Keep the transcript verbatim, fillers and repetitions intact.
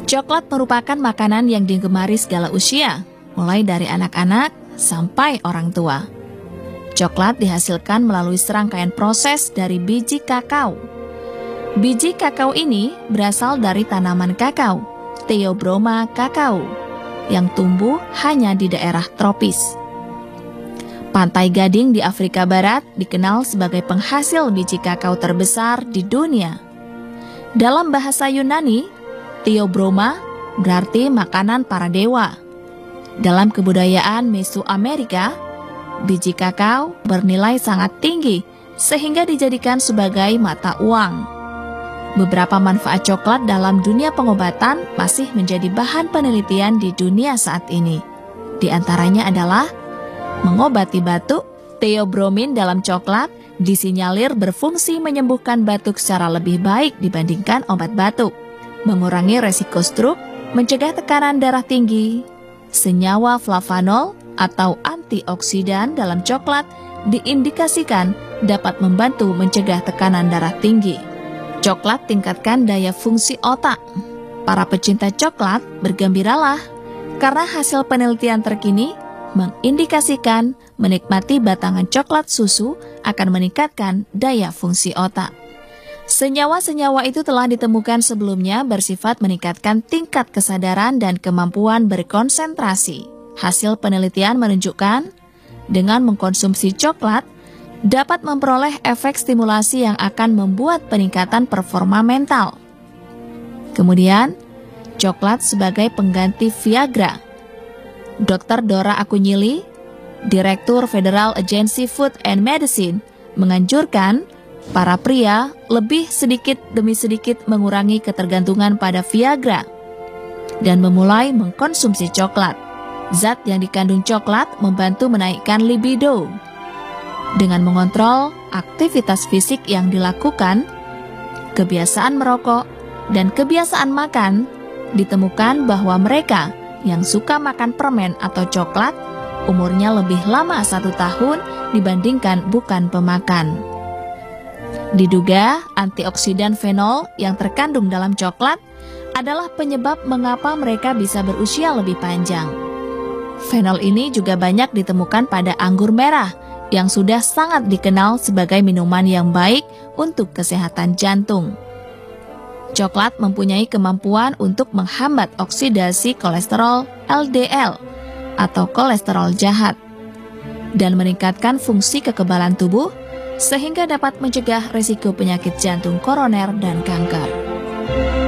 Coklat merupakan makanan yang digemari segala usia, mulai dari anak-anak sampai orang tua. Coklat dihasilkan melalui serangkaian proses dari biji kakao. Biji kakao ini berasal dari tanaman kakao, Theobroma cacao, yang tumbuh hanya di daerah tropis. Pantai Gading di Afrika Barat dikenal sebagai penghasil biji kakao terbesar di dunia. Dalam bahasa Yunani, Theobroma berarti makanan para dewa. Dalam kebudayaan Mesoamerika, biji kakao bernilai sangat tinggi sehingga dijadikan sebagai mata uang. Beberapa manfaat coklat dalam dunia pengobatan masih menjadi bahan penelitian di dunia saat ini. Di antaranya adalah mengobati batuk. Theobromin dalam coklat disinyalir berfungsi menyembuhkan batuk secara lebih baik dibandingkan obat batuk, mengurangi resiko stroke, mencegah tekanan darah tinggi. Senyawa flavanol atau antioksidan dalam coklat diindikasikan dapat membantu mencegah tekanan darah tinggi. Coklat tingkatkan daya fungsi otak. Para pecinta coklat bergembiralah karena hasil penelitian terkini mengindikasikan menikmati batangan coklat susu akan meningkatkan daya fungsi otak. Senyawa-senyawa itu telah ditemukan sebelumnya bersifat meningkatkan tingkat kesadaran dan kemampuan berkonsentrasi. Hasil penelitian menunjukkan dengan mengkonsumsi coklat dapat memperoleh efek stimulasi yang akan membuat peningkatan performa mental. Kemudian, coklat sebagai pengganti Viagra. dokter Dora Akunyili, Direktur Federal Agency Food and Medicine, menganjurkan para pria lebih sedikit demi sedikit mengurangi ketergantungan pada Viagra dan memulai mengkonsumsi coklat. Zat yang dikandung coklat membantu menaikkan libido. Dengan mengontrol aktivitas fisik yang dilakukan, kebiasaan merokok, dan kebiasaan makan, ditemukan bahwa mereka yang suka makan permen atau coklat umurnya lebih lama satu tahun dibandingkan bukan pemakan. Diduga antioksidan fenol yang terkandung dalam coklat adalah penyebab mengapa mereka bisa berusia lebih panjang. Fenol ini juga banyak ditemukan pada anggur merah yang sudah sangat dikenal sebagai minuman yang baik untuk kesehatan jantung. Coklat mempunyai kemampuan untuk menghambat oksidasi kolesterol L D L atau kolesterol jahat dan meningkatkan fungsi kekebalan tubuh sehingga dapat mencegah risiko penyakit jantung koroner dan kanker.